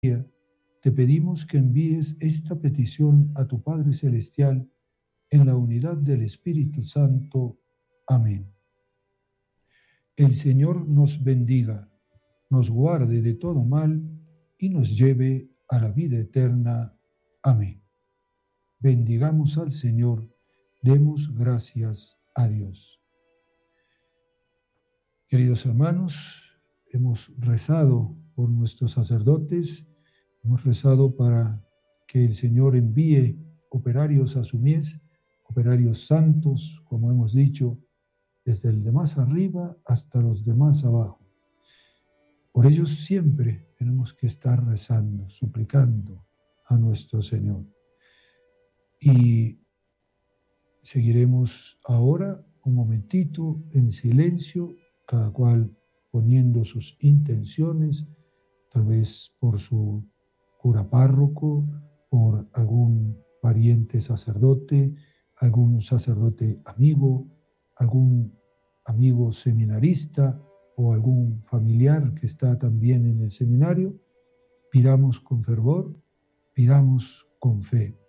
te pedimos que envíes esta petición a tu Padre Celestial en la unidad del Espíritu Santo. Amén. El Señor nos bendiga, nos guarde de todo mal y nos lleve a la vida eterna. Amén. Bendigamos al Señor, demos gracias a Dios. Queridos hermanos, hemos rezado por nuestros sacerdotes, hemos rezado para que el Señor envíe operarios a su mies, operarios santos, como hemos dicho, desde el de más arriba hasta los de más abajo. Por ellos siempre tenemos que estar rezando, suplicando a nuestro Señor. Y seguiremos ahora un momentito en silencio, cada cual poniendo sus intenciones, tal vez por su cura párroco, por algún pariente sacerdote, algún sacerdote amigo, algún amigo seminarista o algún familiar que está también en el seminario. Pidamos con fervor, pidamos con fe.